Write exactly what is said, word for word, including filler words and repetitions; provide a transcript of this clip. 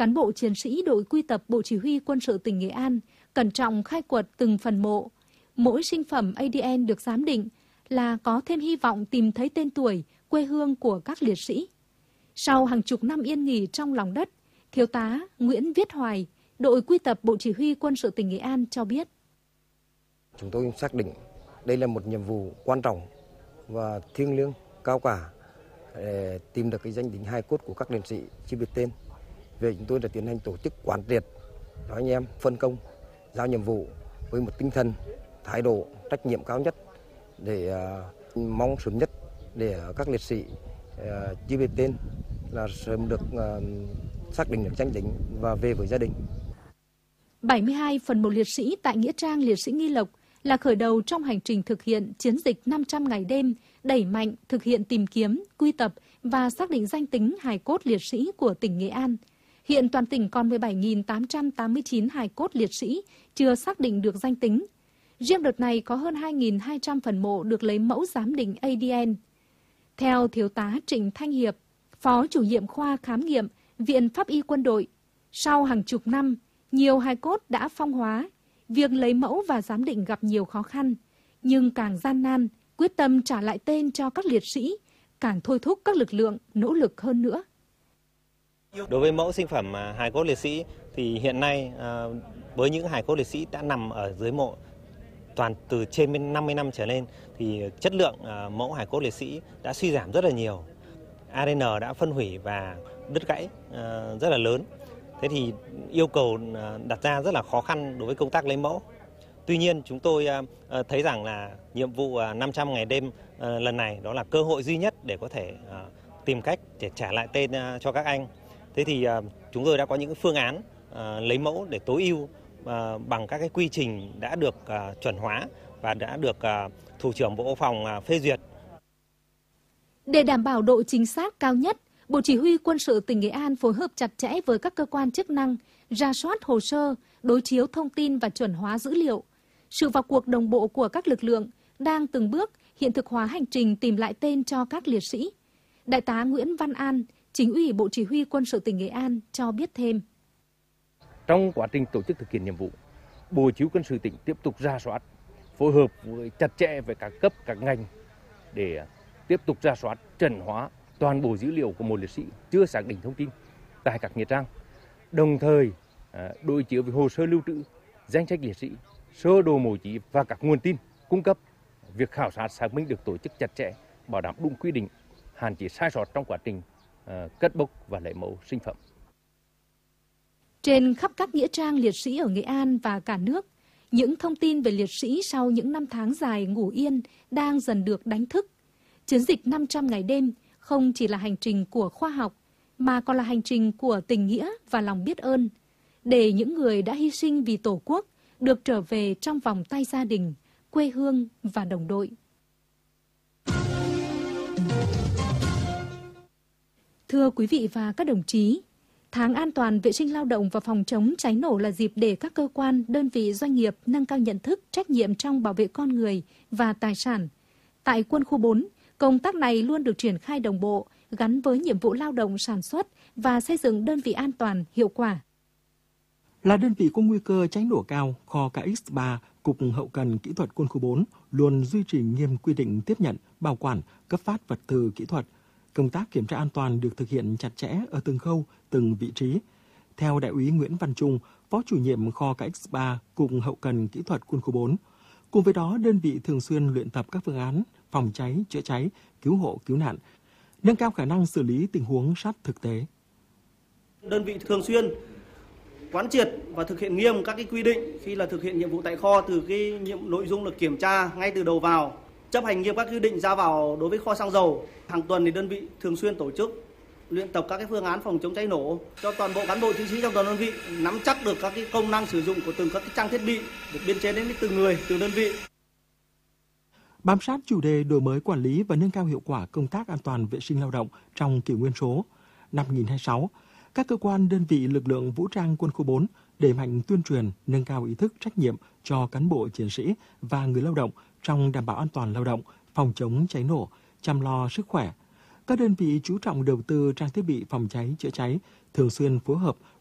cán bộ chiến sĩ đội quy tập Bộ Chỉ huy Quân sự tỉnh Nghệ An cẩn trọng khai quật từng phần mộ. Mỗi sinh phẩm a đê en được giám định là có thêm hy vọng tìm thấy tên tuổi, quê hương của các liệt sĩ. Sau hàng chục năm yên nghỉ trong lòng đất, Thiếu tá Nguyễn Viết Hoài, đội quy tập Bộ Chỉ huy Quân sự tỉnh Nghệ An cho biết. Chúng tôi xác định đây là một nhiệm vụ quan trọng và thiêng liêng cao cả để tìm được cái danh tính hài cốt của các liệt sĩ chưa biết tên. Về chúng tôi đã tiến hành tổ chức quán triệt cho anh em phân công giao nhiệm vụ với một tinh thần, thái độ, trách nhiệm cao nhất để uh, mong sớm nhất để các liệt sĩ uh, chưa biết tên là sớm được uh, xác định được danh tính và về với gia đình. bảy mươi hai phần mộ liệt sĩ tại Nghĩa trang Liệt sĩ Nghi Lộc là khởi đầu trong hành trình thực hiện chiến dịch năm trăm ngày đêm, đẩy mạnh thực hiện tìm kiếm, quy tập và xác định danh tính hài cốt liệt sĩ của tỉnh Nghệ An. Hiện toàn tỉnh còn mười bảy nghìn tám trăm tám mươi chín hài cốt liệt sĩ chưa xác định được danh tính. Riêng đợt này có hơn hai nghìn hai trăm phần mộ được lấy mẫu giám định a đê en. Theo Thiếu tá Trịnh Thanh Hiệp, Phó chủ nhiệm khoa khám nghiệm, Viện Pháp y Quân đội, sau hàng chục năm, nhiều hài cốt đã phong hóa. Việc lấy mẫu và giám định gặp nhiều khó khăn, nhưng càng gian nan, quyết tâm trả lại tên cho các liệt sĩ, càng thôi thúc các lực lượng nỗ lực hơn nữa. Đối với mẫu sinh phẩm hài cốt liệt sĩ thì hiện nay với những hài cốt liệt sĩ đã nằm ở dưới mộ toàn từ trên năm mươi năm trở lên thì chất lượng mẫu hài cốt liệt sĩ đã suy giảm rất là nhiều. a đê en đã phân hủy và đứt gãy rất là lớn. Thế thì yêu cầu đặt ra rất là khó khăn đối với công tác lấy mẫu. Tuy nhiên chúng tôi thấy rằng là nhiệm vụ năm trăm ngày đêm lần này đó là cơ hội duy nhất để có thể tìm cách để trả lại tên cho các anh. Thế thì chúng tôi đã có những phương án lấy mẫu để tối ưu bằng các cái quy trình đã được chuẩn hóa và đã được Thủ trưởng Bộ Quốc phòng phê duyệt. Để đảm bảo độ chính xác cao nhất, Bộ Chỉ huy Quân sự tỉnh Nghệ An phối hợp chặt chẽ với các cơ quan chức năng, rà soát hồ sơ, đối chiếu thông tin và chuẩn hóa dữ liệu. Sự vào cuộc đồng bộ của các lực lượng đang từng bước hiện thực hóa hành trình tìm lại tên cho các liệt sĩ. Đại tá Nguyễn Văn An, Chính ủy Bộ Chỉ huy Quân sự tỉnh Nghệ An cho biết thêm. Trong quá trình tổ chức thực hiện nhiệm vụ, Bộ Chỉ huy Quân sự tỉnh tiếp tục rà soát, phối hợp với chặt chẽ với các cấp, các ngành để tiếp tục rà soát, chuẩn hóa toàn bộ dữ liệu của một liệt sĩ chưa xác định thông tin tại các nghĩa trang, đồng thời đối chiếu với hồ sơ lưu trữ, danh sách liệt sĩ, sơ đồ mộ chí và các nguồn tin cung cấp. Việc khảo sát xác minh được tổ chức chặt chẽ, bảo đảm đúng quy định, hạn chế sai sót trong quá trình cất bốc và lấy mẫu sinh phẩm. Trên khắp các nghĩa trang liệt sĩ ở Nghệ An và cả nước, những thông tin về liệt sĩ sau những năm tháng dài ngủ yên đang dần được đánh thức. Chiến dịch năm trăm ngày đêm không chỉ là hành trình của khoa học, mà còn là hành trình của tình nghĩa và lòng biết ơn, để những người đã hy sinh vì Tổ quốc được trở về trong vòng tay gia đình, quê hương và đồng đội. Thưa quý vị và các đồng chí, Tháng An toàn vệ sinh lao động và phòng chống cháy nổ là dịp để các cơ quan, đơn vị, doanh nghiệp nâng cao nhận thức, trách nhiệm trong bảo vệ con người và tài sản. Tại quân khu bốn, công tác này luôn được triển khai đồng bộ, gắn với nhiệm vụ lao động sản xuất và xây dựng đơn vị an toàn, hiệu quả. Là đơn vị có nguy cơ cháy nổ cao, kho K X ba, Cục Hậu cần Kỹ thuật Quân khu bốn luôn duy trì nghiêm quy định tiếp nhận, bảo quản, cấp phát vật tư kỹ thuật. Công tác kiểm tra an toàn được thực hiện chặt chẽ ở từng khâu, từng vị trí. Theo Đại úy Nguyễn Văn Trung, Phó chủ nhiệm kho K X ba, Cục Hậu cần Kỹ thuật Quân khu bốn. Cùng với đó, đơn vị thường xuyên luyện tập các phương án phòng cháy, chữa cháy, cứu hộ, cứu nạn, nâng cao khả năng xử lý tình huống sát thực tế. Đơn vị thường xuyên quán triệt và thực hiện nghiêm các cái quy định khi là thực hiện nhiệm vụ tại kho, từ cái nhiệm nội dung là kiểm tra ngay từ đầu vào, chấp hành nghiêm các quy định ra vào đối với kho xăng dầu. Hàng tuần thì đơn vị thường xuyên tổ chức luyện tập các cái phương án phòng chống cháy nổ cho toàn bộ cán bộ chiến sĩ trong toàn đơn vị nắm chắc được các cái công năng sử dụng của từng các cái trang thiết bị được biên chế đến từng người, từng đơn vị. Bám sát chủ đề đổi mới quản lý và nâng cao hiệu quả công tác an toàn vệ sinh lao động trong kỷ nguyên số năm hai nghìn không trăm hai mươi sáu, các cơ quan, đơn vị, lực lượng vũ trang quân khu bốn đẩy mạnh tuyên truyền, nâng cao ý thức trách nhiệm cho cán bộ chiến sĩ và người lao động trong đảm bảo an toàn lao động, phòng chống cháy nổ, chăm lo sức khỏe. Các đơn vị chú trọng đầu tư trang thiết bị phòng cháy chữa cháy, thường xuyên phối hợp